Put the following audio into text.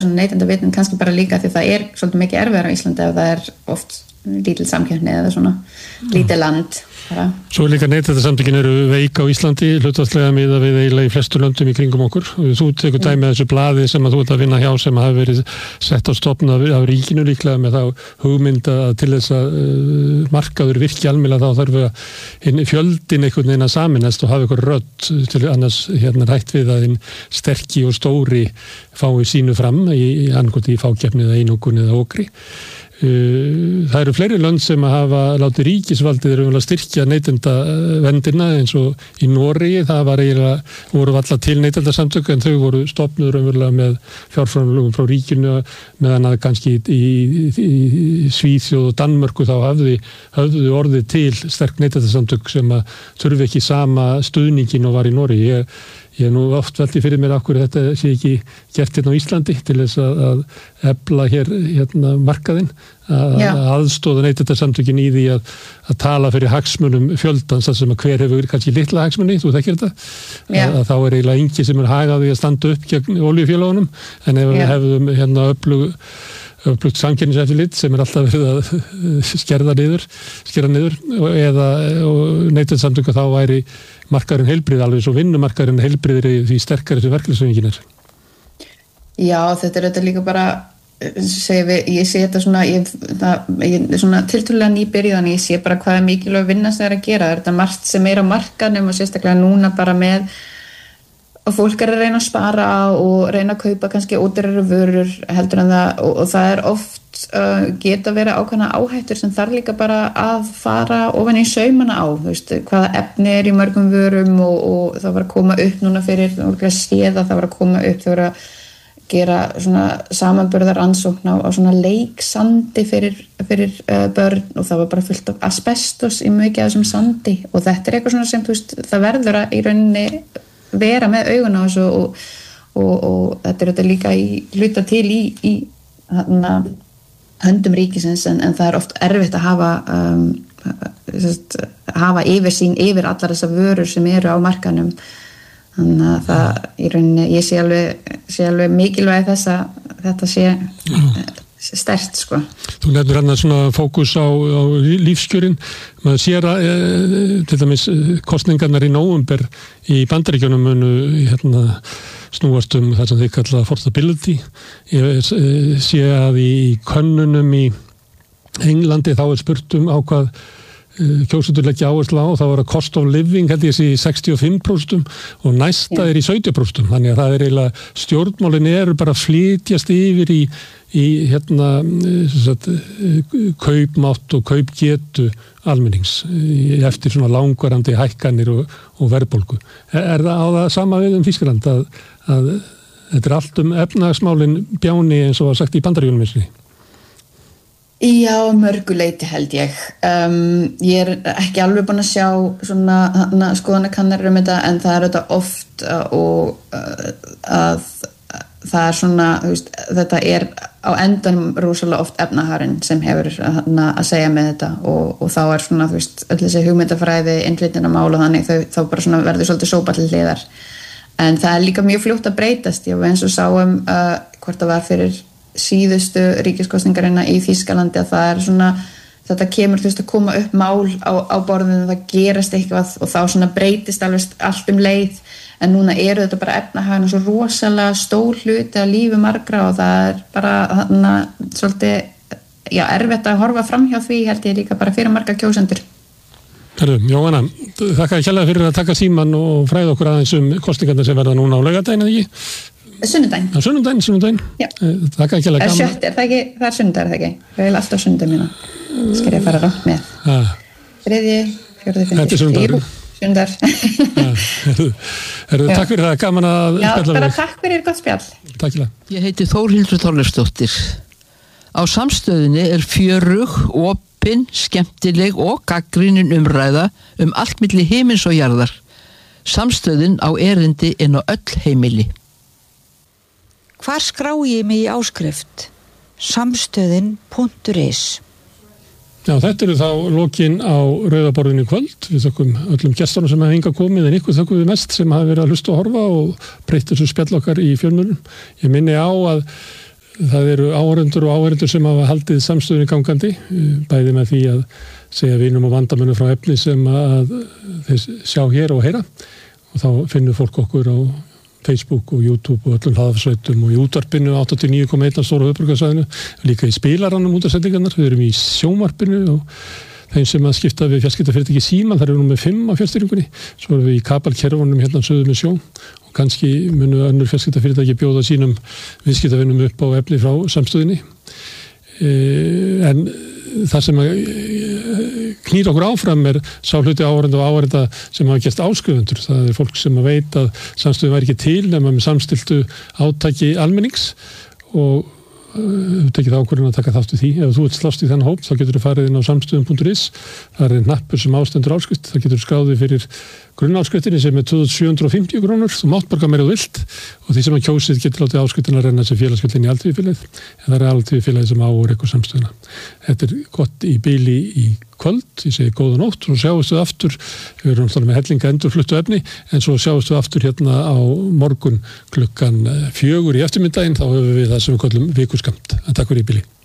neytendavitund kannski bara líka því það svolítið mikið erfiðara á Íslandi ef það oft lítil samkeppni eða svona lítið land bara. Svo líka neytendasamtökin eru veik á Íslandi hlutfallslega miðað við eiginlega í flestu löndum í kringum okkur. Þú tekur dæmi af þessu blaði sem að þú ert að vinna hjá sem hafi verið sett á stofn af ríkinu líklega með þá hugmynd að til þess að markaður virki almennilega þá þarf að fjöldin einhvern veginn að sameinast og hafa einhver rödd til annars rætt við að hinn sterki og stóri fái sínu fram annarkot í fákeppni eða einokun eða okri. Það eru fleiri lönd sem að hafa látið ríkisvaldið að styrkja neytendavendina eins og í Noregi, það voru alla til neytendasamtök en þau voru stofnuð raunverulega með fjárframlögum frá ríkinu meðan að kannski í Svíþjóð og Danmörku þá höfðu orðið til sterk neytendasamtök sem að þurfi ekki sama stuðningin og var í Noregi. Ég nú oft velti fyrir mér af hverju þetta sé ekki gert á Íslandi til þess að efla hér markaðinn, að aðstoða neytendasamtökin í því að tala fyrir hagsmunum fjöldans þar sem að hver hefur kannski litla hagsmuni, þú þekkir þetta, að þá eiginlega engi sem hagaði að standa upp gegn olíufélögunum, en ef við hefðum öflugt samkeppniseftirlit sem alltaf verið að skera niður eða neytendasamtöku þá væri markaðurinn heilbrigð alveg svo vinnumarkaðurinn heilbrigðir því sterkari sem verkefnisöfingin er. Já, þetta líka bara ég sé þetta svona ég svona tiltölulega nýbyrjuð ég sé bara hvað mikilvæg vinna sem að gera þetta margt sem á markaðnum og sérstaklega núna bara með og fólk að reyna að spara og reyna að kaupa kannski ódýrari vörur heldur en það og það oft geta verið ákveðna áhættur sem þarf líka bara að fara ofan í saumana á, þú veist, hvaða efni í mörgum vörum og það var að koma upp núna fyrir, það var að koma upp, það var að gera svona samanburðar rannsókn á svona leiksandi fyrir börn og það var bara fullt af asbestos í mikið af þessum sandi og þetta eitthvað svona sem, þú veist, það verður að í rauninni vera með augun á þessu og þetta líka hluta til í höndum ríkisins en það oft erfitt að hafa yfirsýn yfir allar þessar vörur sem eru á markanum þannig að það í rauninni ég sé alveg mikilvæg þess að þetta sé sterkt sko. Þú nefnir hann svona fókus á lífskjörin maður sér að til dæmis kosningarnar í nóvember í Bandaríkjunum munu snúast það sem þeir kalla affordability ég sé að í könnunum í Englandi þá spurt á hvað kjósendur leggja áherslu á þá var að cost of living held ég sé í 65% og næsta í 70% þannig að það eiginlega stjórnmálin bara flytjast yfir í kaupmátt og kaupgetu almennings eftir svona langvarandi hækkanir og verðbólgu. Það á það sama við Þýskaland að þetta allt efnahagsmálin bjáni eins og var sagt í Bandaríkjunum einnig? Já, mörguleyti held ég. Ég ekki alveg búin að sjá svona skoðanakannir þetta en það þetta oft og að það svona, þú veist, þetta á endanum rosalega oft efnaharinn sem hefur að segja með þetta og þá svona, þú veist, öll þessi hugmyndafræði innflytjendamál og þannig þá bara svona verður svolítið sópa til hliðar en það líka mjög fljótt að breytast ég eins og sáum hvort það var fyrir síðustu ríkiskosningarina í Þýskalandi að það svona þetta kemur, þú veist, að koma upp mál á borðinu það gerist eitthvað og þá svona breytist allt leið en núna þetta bara efnahaginn svo rosalega stór hluti af lífi margra og það bara svolítið erfitt að horfa fram hjá því held ég líka bara fyrir marga kjósendur. Jóhanna, þakka kærlega fyrir að taka símann og fræða okkur aðeins kosningarnar sem verða núna á laugardaginn eða ekki? Sunnudaginn. Já. Þakka kærlega gaman. Það sunnudagur, það ekki? Ég vil alltaf sunnudag mína. Skal ég fara rátt með. 3., 4., 5. Þetta sunnudagur. Takk fyrir það, gaman að spjalla bara takk fyrir gott spjall. Takk fyrir. Ég heiti Þórhildur Þorleifsdóttir. Á Samstöðinni fjörug, opin, skemmtileg og gagnrýnin umræða allt milli himins og jarðar. Samstöðin á erindi inn á öll heimili. Hvar skrái ég mig í áskrift? Samstöðin.is Já, þetta eru þá lokin á Rauðaborðinu í kvöld. Við þökkum öllum gestunum sem hafa hingað komið en ykkur þökkum við mest sem hafa verið að hlusta og horfa og breyta þessu spjall okkar í fjölmiðlum. Ég minni á að það eru áheyrendur sem hafa haldið samstöðunni gangandi, bæði með því að segja vinum og vandamönnum frá efni sem að þeir sjá hér og heyra, og þá finnur fólk okkur á Facebook og YouTube og öllum hlaðarsveitum og í útvarpinu 89,1 stóra höfuðborgarsvæðinu, líka í spilaranum útvarpsendingarnar, við erum í sjónvarpinu og þeim sem að skipta við fjarskiptafyrirtæki Síman, þar erum við með 5 á fjarstýringunni, svo erum við í kabelkerfunum hérna suður með sjó og kannski munu önnur fjarskiptafyrirtæki bjóða sínum viðskiptavinnum upp á efni frá samstöðinni. En það sem knýr okkur áfram sá hluti áhorenda og áhorenda sem hafa gert áskrifundur. Það fólk sem veit að samstöðin væri ekki til nema með samstiltu átaki almennings og þú tekið ákvörðun að taka þátt í því. Ef þú ert slást í þennan hóp, þá getur þú farið inn á samstöðun.is. Það hnappur sem ástendur áskrift. Það getur skráðið fyrir grunnáskriftinu sem 2750 krónur. Þú mátt borga meira þú vilt og því sem að kjósið getur látið áskriftina renna sem félagsgjöldin í Alþýðufélagið. En það Alþýðufélagið sem á og rekur samstöðuna. Þetta gott í bili í kvöld. Ég segi góða nótt og sjáumst við aftur. Við erum alltaf með hellinga endurfluttu efni en svo sjáumst við aftur hérna á morgun klukkan 4 í eftirmiddaginn. Þá höfum við það sem við kallum vikuskamt. En takk fyrir í bili.